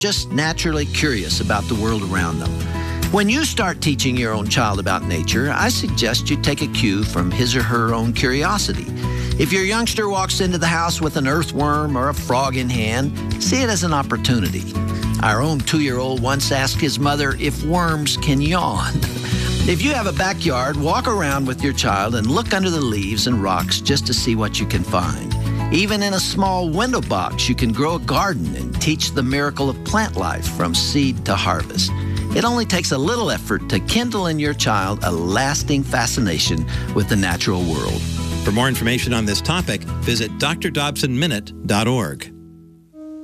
just naturally curious about the world around them. When you start teaching your own child about nature, I suggest you take a cue from his or her own curiosity. If your youngster walks into the house with an earthworm or a frog in hand, see it as an opportunity. Our own 2-year-old once asked his mother if worms can yawn. If you have a backyard, walk around with your child and look under the leaves and rocks just to see what you can find. Even in a small window box, you can grow a garden and teach the miracle of plant life from seed to harvest. It only takes a little effort to kindle in your child a lasting fascination with the natural world. For more information on this topic, visit drdobsonminute.org.